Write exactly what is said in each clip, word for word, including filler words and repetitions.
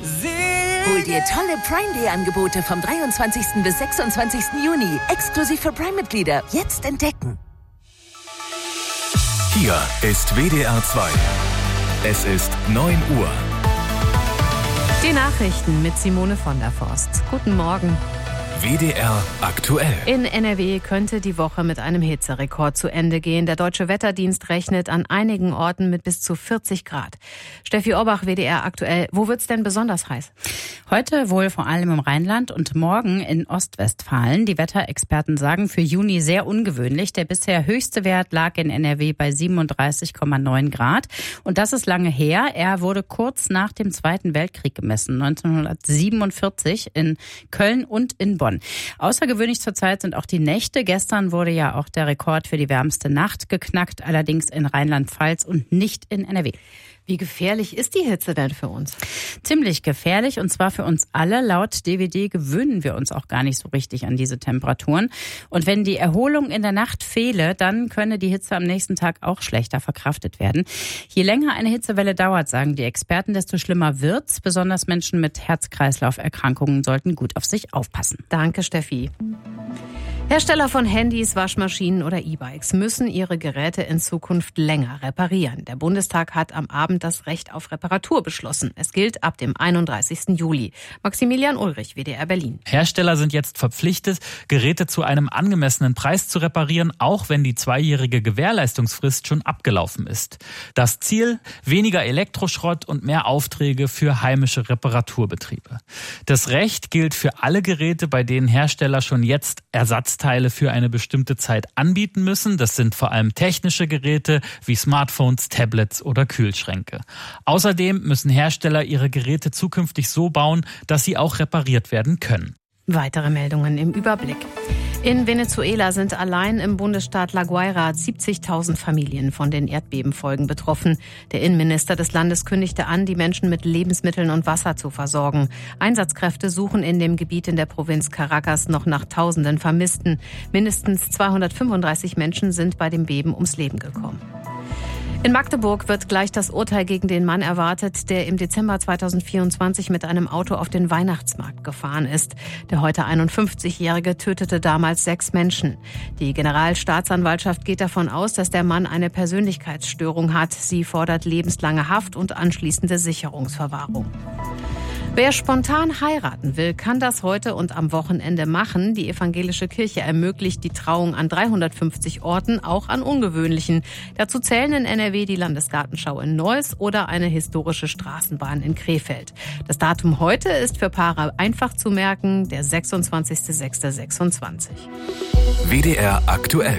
Hol dir tolle Prime Day Angebote vom dreiundzwanzigsten bis sechsundzwanzigsten Juni. Exklusiv für Prime-Mitglieder. Jetzt entdecken. Hier ist W D R zwei. Es ist neun Uhr. Die Nachrichten mit Simone von der Forst. Guten Morgen. W D R aktuell. In N R W könnte die Woche mit einem Hitzerekord zu Ende gehen. Der Deutsche Wetterdienst rechnet an einigen Orten mit bis zu vierzig Grad. Steffi Orbach, W D R aktuell. Wo wird's denn besonders heiß? Heute wohl vor allem im Rheinland und morgen in Ostwestfalen. Die Wetterexperten sagen für Juni sehr ungewöhnlich. Der bisher höchste Wert lag in N R W bei siebenunddreißig Komma neun Grad. Und das ist lange her. Er wurde kurz nach dem Zweiten Weltkrieg gemessen, neunzehnhundertsiebenundvierzig in Köln und in Bonn. Außergewöhnlich zurzeit sind auch die Nächte. Gestern wurde ja auch der Rekord für die wärmste Nacht geknackt, allerdings in Rheinland-Pfalz und nicht in N R W. Wie gefährlich ist die Hitze denn für uns? Ziemlich gefährlich, und zwar für uns alle. Laut D W D gewöhnen wir uns auch gar nicht so richtig an diese Temperaturen. Und wenn die Erholung in der Nacht fehle, dann könne die Hitze am nächsten Tag auch schlechter verkraftet werden. Je länger eine Hitzewelle dauert, sagen die Experten, desto schlimmer wird's. Besonders Menschen mit Herz-Kreislauf-Erkrankungen sollten gut auf sich aufpassen. Danke, Steffi. Hersteller von Handys, Waschmaschinen oder E-Bikes müssen ihre Geräte in Zukunft länger reparieren. Der Bundestag hat am Abend das Recht auf Reparatur beschlossen. Es gilt ab dem einunddreißigsten Juli. Maximilian Ulrich, W D R Berlin. Hersteller sind jetzt verpflichtet, Geräte zu einem angemessenen Preis zu reparieren, auch wenn die zweijährige Gewährleistungsfrist schon abgelaufen ist. Das Ziel: weniger Elektroschrott und mehr Aufträge für heimische Reparaturbetriebe. Das Recht gilt für alle Geräte, bei denen Hersteller schon jetzt Ersatz Teile für eine bestimmte Zeit anbieten müssen. Das sind vor allem technische Geräte wie Smartphones, Tablets oder Kühlschränke. Außerdem müssen Hersteller ihre Geräte zukünftig so bauen, dass sie auch repariert werden können. Weitere Meldungen im Überblick. In Venezuela sind allein im Bundesstaat La Guaira siebzigtausend Familien von den Erdbebenfolgen betroffen. Der Innenminister des Landes kündigte an, die Menschen mit Lebensmitteln und Wasser zu versorgen. Einsatzkräfte suchen in dem Gebiet in der Provinz Caracas noch nach Tausenden Vermissten. Mindestens zweihundertfünfunddreißig Menschen sind bei dem Beben ums Leben gekommen. In Magdeburg wird gleich das Urteil gegen den Mann erwartet, der im Dezember zweitausendvierundzwanzig mit einem Auto auf den Weihnachtsmarkt gefahren ist. Der heute einundfünfzigjährige tötete damals sechs Menschen. Die Generalstaatsanwaltschaft geht davon aus, dass der Mann eine Persönlichkeitsstörung hat. Sie fordert lebenslange Haft und anschließende Sicherungsverwahrung. Wer spontan heiraten will, kann das heute und am Wochenende machen. Die evangelische Kirche ermöglicht die Trauung an dreihundertfünfzig Orten, auch an ungewöhnlichen. Dazu zählen in N R W die Landesgartenschau in Neuss oder eine historische Straßenbahn in Krefeld. Das Datum heute ist für Paare einfach zu merken, der sechsundzwanzigster sechster sechsundzwanzig. W D R aktuell.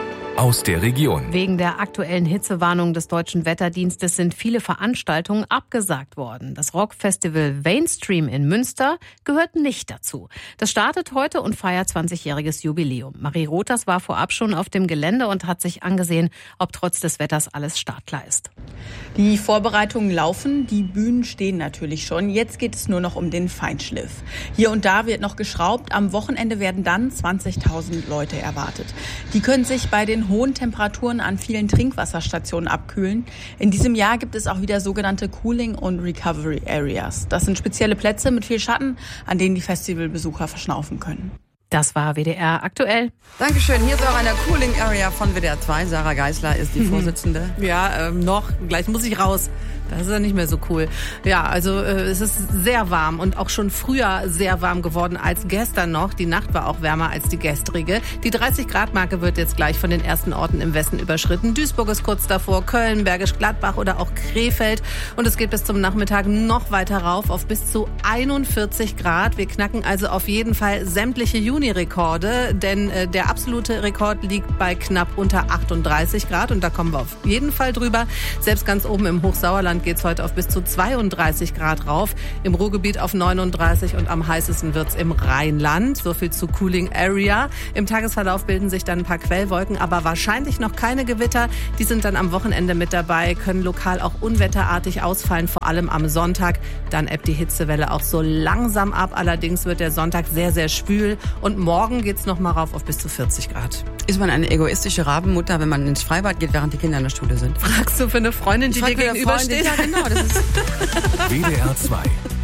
Aus der Region. Wegen der aktuellen Hitzewarnung des Deutschen Wetterdienstes sind viele Veranstaltungen abgesagt worden. Das Rockfestival Mainstream in Münster gehört nicht dazu. Das startet heute und feiert zwanzigjähriges Jubiläum. Marie Rothers war vorab schon auf dem Gelände und hat sich angesehen, ob trotz des Wetters alles startklar ist. Die Vorbereitungen laufen, die Bühnen stehen natürlich schon. Jetzt geht es nur noch um den Feinschliff. Hier und da wird noch geschraubt. Am Wochenende werden dann zwanzigtausend Leute erwartet. Die können sich bei den hohen Temperaturen an vielen Trinkwasserstationen abkühlen. In diesem Jahr gibt es auch wieder sogenannte Cooling- und Recovery Areas. Das sind spezielle Plätze mit viel Schatten, an denen die Festivalbesucher verschnaufen können. Das war W D R aktuell. Dankeschön. Hier ist auch eine Cooling Area von W D R zwei. Sarah Geisler ist die Vorsitzende. Ja, ähm, noch. Gleich muss ich raus. Das ist ja nicht mehr so cool. Ja, also äh, es ist sehr warm und auch schon früher sehr warm geworden als gestern noch. Die Nacht war auch wärmer als die gestrige. Die dreißig Grad Marke wird jetzt gleich von den ersten Orten im Westen überschritten. Duisburg ist kurz davor, Köln, Bergisch Gladbach oder auch Krefeld. Und es geht bis zum Nachmittag noch weiter rauf auf bis zu einundvierzig Grad. Wir knacken also auf jeden Fall sämtliche Juni-Rekorde, denn äh, der absolute Rekord liegt bei knapp unter achtunddreißig Grad und da kommen wir auf jeden Fall drüber. Selbst ganz oben im Hochsauerland geht es heute auf bis zu zweiunddreißig Grad rauf, im Ruhrgebiet auf neununddreißig und am heißesten wird es im Rheinland. So viel zu Cooling Area. Im Tagesverlauf bilden sich dann ein paar Quellwolken, aber wahrscheinlich noch keine Gewitter. Die sind dann am Wochenende mit dabei, können lokal auch unwetterartig ausfallen, vor allem am Sonntag. Dann ebbt die Hitzewelle auch so langsam ab. Allerdings wird der Sonntag sehr, sehr schwül und morgen geht es noch mal rauf auf bis zu vierzig Grad. Ist man eine egoistische Rabenmutter, wenn man ins Freibad geht, während die Kinder in der Schule sind? Fragst du für eine Freundin, die dir gegenübersteht? Ja, genau. Das ist W D R zwei.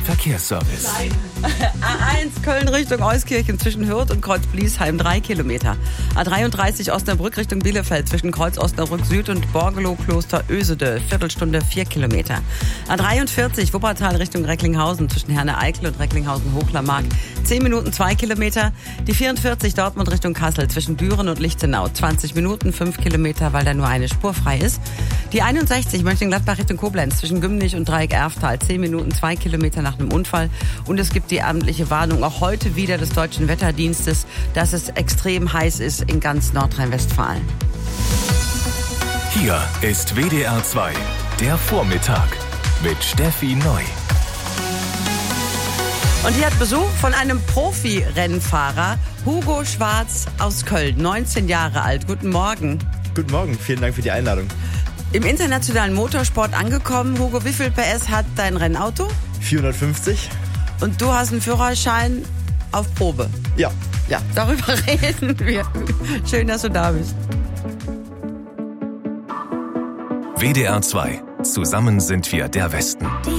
Verkehrsservice. A eins Köln Richtung Euskirchen zwischen Hürth und Kreuz-Bliesheim drei Kilometer. A dreiunddreißig Osnabrück Richtung Bielefeld zwischen Kreuz Osnabrück Süd und Borgelow Kloster Ösede Viertelstunde vier Kilometer. A dreiundvierzig Wuppertal Richtung Recklinghausen zwischen Herne-Eickel und Recklinghausen-Hochlermark zehn Minuten zwei Kilometer. Die vierundvierzig Dortmund Richtung Kassel zwischen Düren und Lichtenau zwanzig Minuten fünf Kilometer, weil da nur eine Spur frei ist. Die einundsechzig Mönchengladbach Richtung Koblenz zwischen Gümnich und Dreieck Erftal zehn Minuten zwei Kilometer nach einem Unfall. Und es gibt die abendliche Warnung auch heute wieder des Deutschen Wetterdienstes, dass es extrem heiß ist in ganz Nordrhein-Westfalen. Hier ist W D R zwei, der Vormittag mit Steffi Neu. Und hier hat Besuch von einem Profi-Rennfahrer, Hugo Schwarz aus Köln, neunzehn Jahre alt. Guten Morgen. Guten Morgen, vielen Dank für die Einladung. Im internationalen Motorsport angekommen. Hugo, wie viel P S hat dein Rennauto? vierhundertfünfzig. Und du hast einen Führerschein auf Probe? Ja. Ja, darüber reden wir. Schön, dass du da bist. W D R zwei. Zusammen sind wir der Westen.